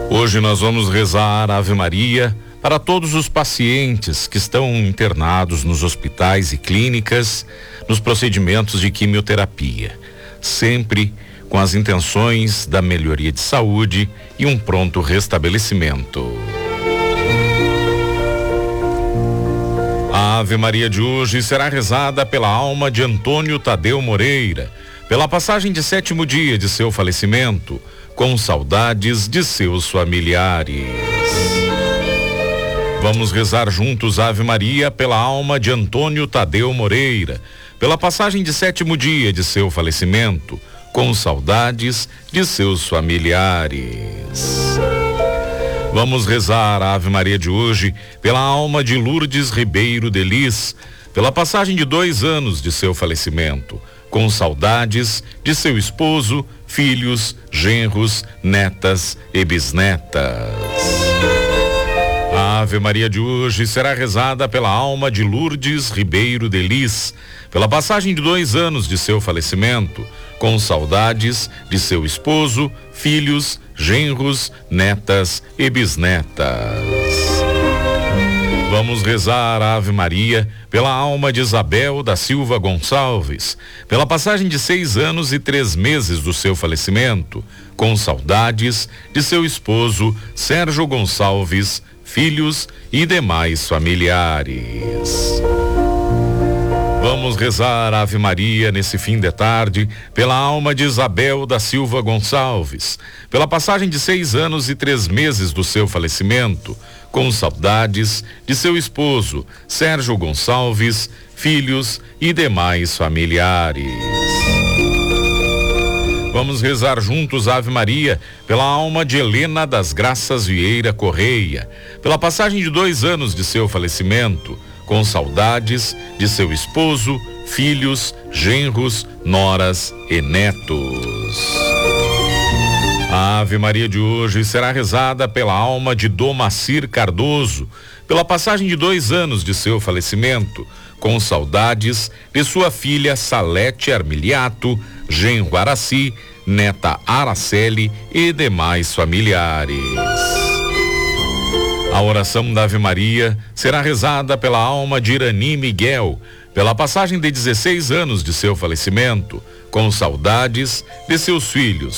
Hoje nós vamos rezar a Ave Maria para todos os pacientes que estão internados nos hospitais e clínicas, nos procedimentos de quimioterapia, sempre com as intenções da melhoria de saúde e um pronto restabelecimento. A Ave Maria de hoje será rezada pela alma de Antônio Tadeu Moreira, pela passagem de 7º dia de seu falecimento, com saudades de seus familiares. Vamos rezar juntos a Ave Maria pela alma de Antônio Tadeu Moreira, pela passagem de 7º dia de seu falecimento, com saudades de seus familiares. Vamos rezar a Ave Maria de hoje pela alma de Lourdes Ribeiro de Lis, pela passagem de 2 anos de seu falecimento, com saudades de seu esposo, filhos, genros, netas e bisnetas. A Ave Maria de hoje será rezada pela alma de Lourdes Ribeiro de Lis, pela passagem de 2 anos de seu falecimento, com saudades de seu esposo, filhos, genros, netas e bisnetas. Vamos rezar a Ave Maria pela alma de Isabel da Silva Gonçalves, pela passagem de 6 anos e 3 meses do seu falecimento, com saudades de seu esposo Sérgio Gonçalves, filhos e demais familiares. Vamos rezar a Ave Maria nesse fim de tarde pela alma de Isabel da Silva Gonçalves, pela passagem de 6 anos e 3 meses do seu falecimento, com saudades de seu esposo Sérgio Gonçalves, filhos e demais familiares. Vamos rezar juntos a Ave Maria pela alma de Helena das Graças Vieira Correia, pela passagem de 2 anos de seu falecimento, com saudades de seu esposo, filhos, genros, noras e netos. A Ave Maria de hoje será rezada pela alma de Domacir Cardoso, pela passagem de 2 anos de seu falecimento, com saudades de sua filha Salete Armiliato, genro Araci, neta Araceli e demais familiares. A oração da Ave Maria será rezada pela alma de Irani Miguel, pela passagem de 16 anos de seu falecimento, com saudades de seus filhos